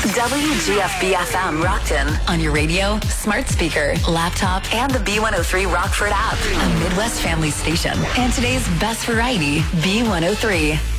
WGFB-FM Rockton. On your radio, smart speaker, laptop, and the B103 Rockford app. A Midwest family station. And today's best variety, B103.